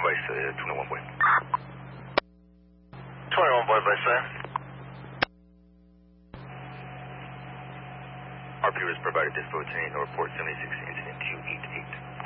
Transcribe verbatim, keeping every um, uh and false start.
request uh, twenty-one boy. twenty-one boy, by sir. R P was provided this fourteen, or report seventy-six incident two eight eight.